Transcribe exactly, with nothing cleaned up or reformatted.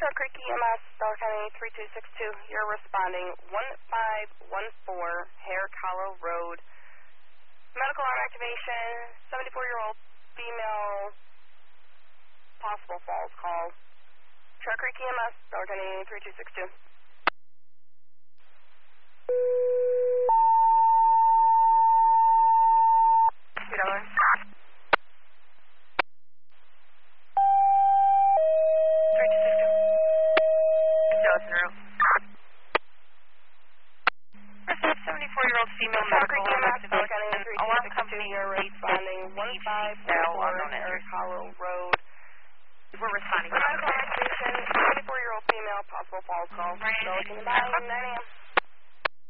Shark Creek E M S, Dollar County three two six two. You're responding one five one four Hare Hollow Road. Medical arm activation, seventy-four-year-old female, possible falls call. Shark Creek E M S, Dollar County three two six two. Two dollars. Three two six two. Dawson Road. seventy-four-year-old female medical arm activation. Alarm company are responding one five four Hare Hollow Road. We're responding. Medical activation, seventy-four-year-old female, possible falls call. Right. nine A M